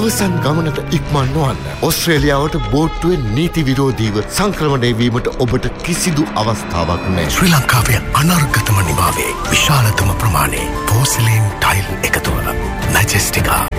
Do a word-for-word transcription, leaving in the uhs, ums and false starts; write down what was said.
අවසන් ගමනට ඉක්මන් නොවන්න. ඔස්ට්‍රේලියාවට බෝට්ටුවෙන් නීති විරෝධීව සංක්‍රමණය වීමට ඔබට කිසිදු අවස්ථාවක් නැහැ. ශ්‍රී ලංකාවේ අනර්ගතම නිවාවේ විශාලතම ප්‍රමාණයේ පෝසිලීන් ටයිල් එකතුව මැජෙස්ටිකා